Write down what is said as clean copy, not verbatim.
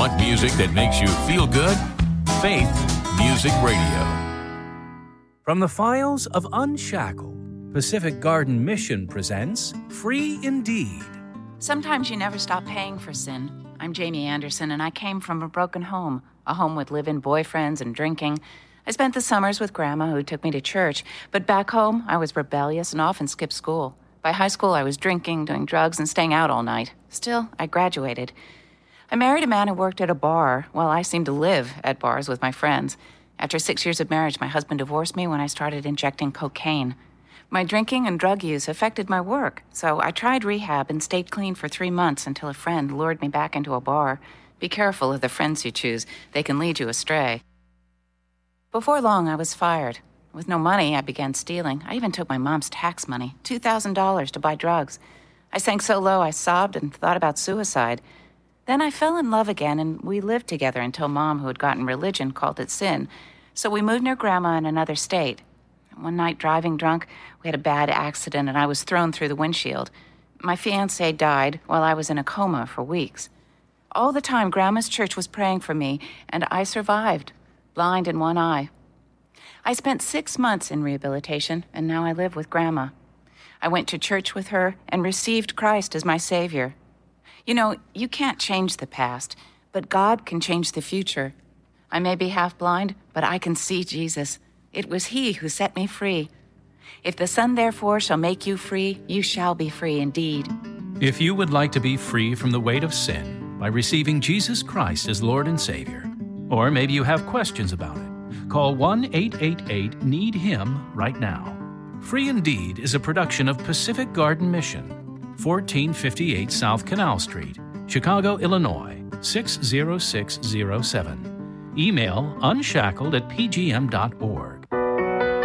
want music that makes you feel good? Faith Music Radio. From the files of Unshackled, Pacific Garden Mission presents Free Indeed. Sometimes you never stop paying for sin. I'm Jamie Anderson, and I came from a broken home, a home with live-in boyfriends and drinking. I spent the summers with Grandma, who took me to church, but back home, I was rebellious and often skipped school. By high school, I was drinking, doing drugs, and staying out all night. Still, I graduated. I married a man who worked at a bar, while I seemed to live at bars with my friends. After 6 years of marriage, my husband divorced me when I started injecting cocaine. My drinking and drug use affected my work, so I tried rehab and stayed clean for 3 months until a friend lured me back into a bar. Be careful of the friends you choose. They can lead you astray. Before long, I was fired. With no money, I began stealing. I even took my mom's tax money, $2,000 to buy drugs. I sank so low I sobbed and thought about suicide. Then I fell in love again, and we lived together until Mom, who had gotten religion, called it sin. So we moved near Grandma in another state. One night, driving drunk, we had a bad accident, and I was thrown through the windshield. My fiancé died while I was in a coma for weeks. All the time, Grandma's church was praying for me, and I survived, blind in one eye. I spent 6 months in rehabilitation, and now I live with Grandma. I went to church with her and received Christ as my Savior. You know, you can't change the past, but God can change the future. I may be half blind, but I can see Jesus. It was He who set me free. If the Son therefore shall make you free, you shall be free indeed. If you would like to be free from the weight of sin by receiving Jesus Christ as Lord and Savior, or maybe you have questions about it, call 1-888-NEED-HIM right now. Free Indeed is a production of Pacific Garden Mission, 1458 South Canal Street, Chicago, Illinois, 60607. Email unshackled@pgm.org.